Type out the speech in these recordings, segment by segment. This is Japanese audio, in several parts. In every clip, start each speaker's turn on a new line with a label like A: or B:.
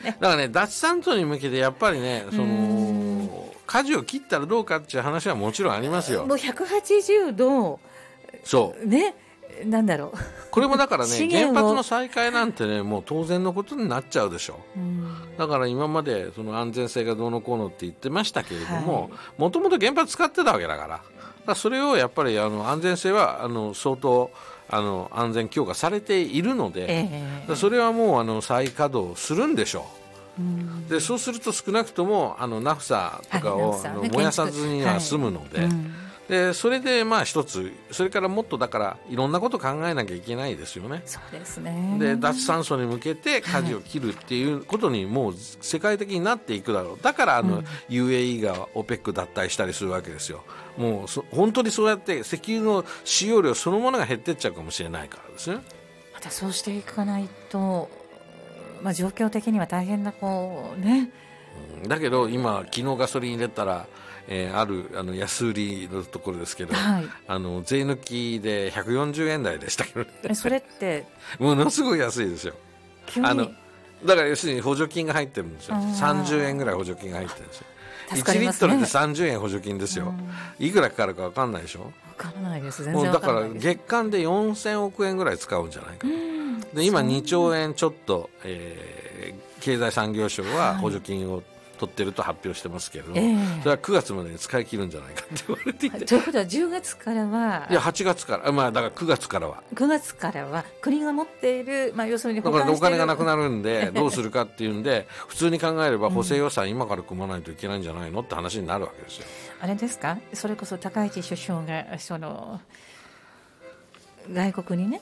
A: だからね、脱炭素に向けてやっぱりね、舵を切ったらどうかっていう話はもちろんありますよ。
B: もう180度
A: そう
B: ね、なんだろう、
A: これもだからね原
B: 資源を
A: 発の再開なんてね、もう当然のことになっちゃうでしょ。だから今までその安全性がどうのこうのって言ってましたけれども、もともと原発使ってたわけだから、それをやっぱり安全性は相当安全強化されているので、それはもう再稼働するんでしょう。でそうすると少なくともナフサとかを、燃やさずには済むので、でそれで一つ、それからもっとだからいろんなこと考えなきゃいけないですよね。
B: そうですね。
A: で脱炭素に向けて舵を切るっていうことにもう世界的になっていくだろう。だからUAE が OPEC 脱退したりするわけですよ。もう本当にそうやって石油の使用量そのものが減っていっちゃうかもしれないからですね。
B: またそうしていかないと、状況的には大変なね、
A: だけど今昨日ガソリン入れたら、ある安売りのところですけど、税抜きで140円台でしたけどね。
B: それって
A: ものすごい安いですよ。
B: 急に
A: だから要するに補助金が入ってるんですよ。30円ぐらい補助金が入ってるんですよ。1リットルで30円補助金ですよ。いくらかかるか分かんないでしょ。
B: 分からないです。全然分からないです。
A: だから月間で4000億円ぐらい使うんじゃないかな。で今2兆円ちょっと、経済産業省は補助金を取ってると発表してますけれども、それは9月までに使い切るんじゃないかって言われていて、
B: ということは10月からはい
A: や8月からだから9月からは
B: 国が持っている、要するに
A: だからお金がなくなるんでどうするかっていうんで普通に考えれば補正予算今から組まないといけないんじゃないのって話になるわけですよ。
B: あれですか、それこそ高市首相が外国にね、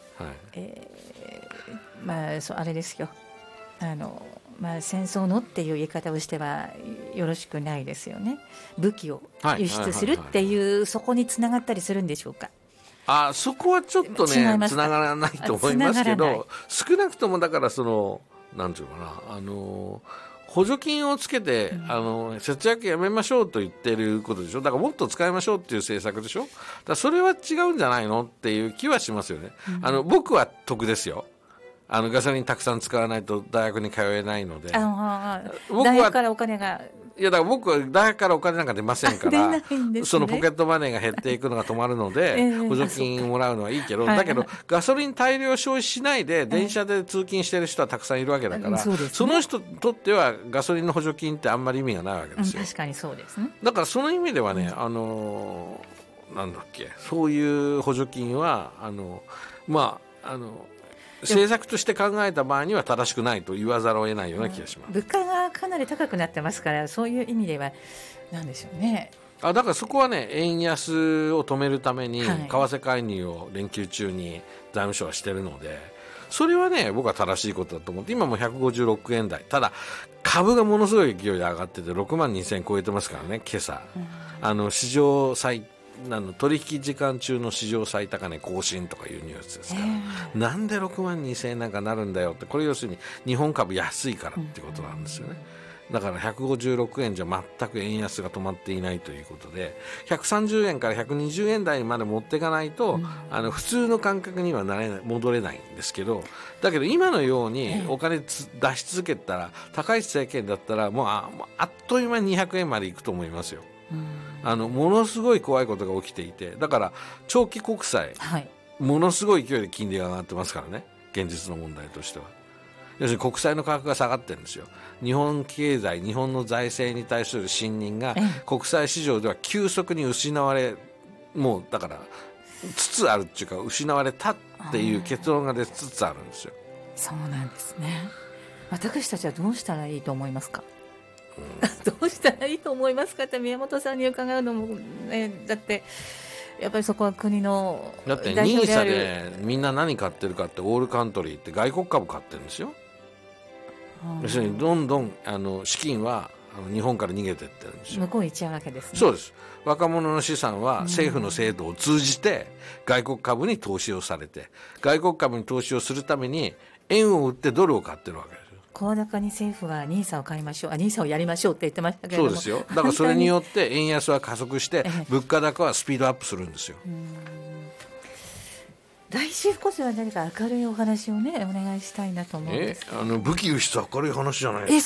B: あれですよ、戦争のっていう言い方をしてはよろしくないですよね。武器を輸出するっていう、そこにつながったりするんでしょうか。
A: そこはちょっとねつながらないと思いますけど、少なくともだからなんていうかな、補助金をつけて、節約やめましょうと言ってることでしょ。だからもっと使いましょうっていう政策でしょ。だからそれは違うんじゃないのっていう気はしますよね。僕は得ですよ。ガソリンたくさん使わないと大学に通えないので、
B: 大学からお金が、
A: だから僕は大学からお金なんか出ませんから、そのポケットマネーが減っていくのが止まるので、補助金もらうのはいいけど、だけどガソリン大量消費しないで電車で通勤してる人はたくさんいるわけだから、その人にとってはガソリンの補助金ってあんまり意味がないわけですよ。
B: 確かにそうですね。
A: だからその意味ではね、なんだっけ、そういう補助金は政策として考えた場合には正しくないと言わざるを得ないような気がします。
B: 物価がかなり高くなってますから、そういう意味ではなんでしょうね。
A: だからそこはね、円安を止めるために為替介入を連休中に財務省はしてるので、それはね僕は正しいことだと思って、今も156円台、ただ株がものすごい勢いで上がってて6万2000円超えてますからね今朝、史上最取引時間中の史上最高値更新とかいうニュースですから、なんで6万2000円なんかなるんだよって、これ要するに日本株安いからってことなんですよね。だから156円じゃ全く円安が止まっていないということで、130円から120円台まで持っていかないと、普通の感覚には戻れないんですけど、だけど今のようにお金出し続けたら、高市政権だったらもうあっという間に200円までいくと思いますよ。ものすごい怖いことが起きていて、だから長期国債、ものすごい勢いで金利が上がってますからね、現実の問題としては。要するに国債の価格が下がってるんですよ。日本経済、日本の財政に対する信任が国債市場では急速に失われ、もうだからつつあるっていうか、失われたっていう結論が出つつあるんですよ。
B: そうなんですね。私たちはどうしたらいいと思いますか。どうしたらいいと思いますかって宮本さんに伺うのも、だってやっぱりそこは国の
A: だってNISAでみんな何買ってるかって、オールカントリーって外国株買ってるんですよ。要するにどんどん資金は日本から逃げていってるんですよ。
B: 向こう行っちゃうわけですね。
A: そうです。若者の資産は政府の制度を通じて外国株に投資をされて、外国株に投資をするために円を売ってドルを買ってるわけです。
B: 声高に政府はNISAを買いましょう、NISAをやりましょうって言ってましたけれども、
A: そうですよ。だからそれによって円安は加速して物価高はスピードアップするんですよ。
B: 来週こそは何か明るいお話をねお願いしたいなと思うんですけど。
A: 武器輸出明るい話じゃないですか。